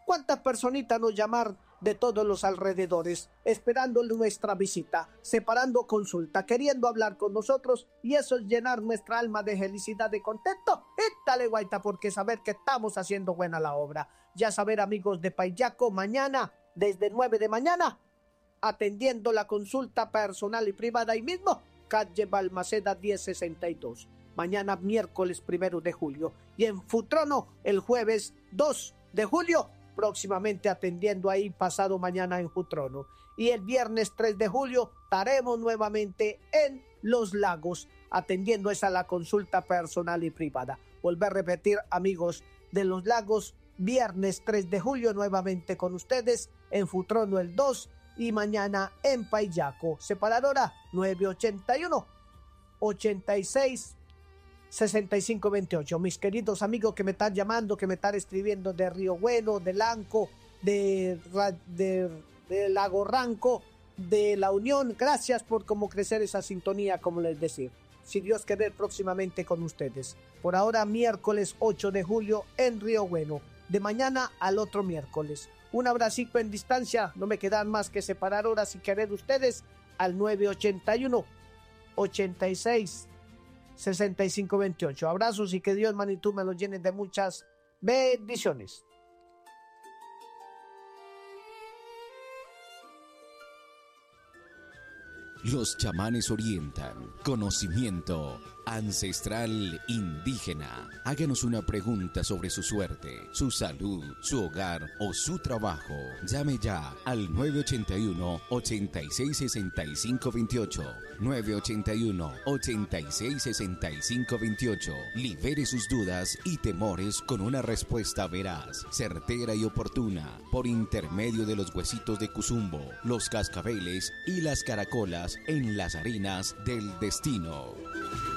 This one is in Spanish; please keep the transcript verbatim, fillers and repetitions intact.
¿Cuántas personitas nos llamaron de todos los alrededores, esperando nuestra visita, separando consulta, queriendo hablar con nosotros, y eso es llenar nuestra alma de felicidad, de contento? Étale guaita, porque saber que estamos haciendo buena la obra. Ya saber, amigos de Paillaco, mañana, desde nueve de mañana, atendiendo la consulta personal y privada ahí mismo, calle Balmaceda diez sesenta y dos. Mañana miércoles primero de julio, y en Futrono el jueves dos de julio, próximamente atendiendo ahí pasado mañana en Futrono. Y el viernes tres de julio estaremos nuevamente en Los Lagos, atendiendo esa la consulta personal y privada. Volver a repetir, amigos de Los Lagos, viernes tres de julio nuevamente con ustedes, en Futrono el dos, y mañana en Paillaco. Separadora nueve ochenta y uno, ochenta y seis, sesenta y cinco veintiocho. Mis queridos amigos que me están llamando, que me están escribiendo de Río Bueno, de Lanco, de, de, de Lago Ranco, de La Unión, gracias por cómo crecer esa sintonía, como les decía. Si Dios quiere, próximamente con ustedes. Por ahora, miércoles ocho de julio en Río Bueno, de mañana al otro miércoles. Un abracito en distancia, no me quedan más que separar horas y querer ustedes al nueve ochenta y uno, ochenta y seis, sesenta y cinco veintiocho. Abrazos y que Dios, manitú, me los llene de muchas bendiciones. Los chamanes orientan. Conocimiento ancestral indígena. Háganos una pregunta sobre su suerte, su salud, su hogar o su trabajo. Llame ya al nueve ochenta y uno, ochenta y seis, sesenta y cinco veintiocho. nueve ochenta y uno, ochenta y seis, sesenta y cinco veintiocho. Libere sus dudas y temores con una respuesta veraz, certera y oportuna, por intermedio de los huesitos de Cuzumbo, los cascabeles y las caracolas en las arenas del destino.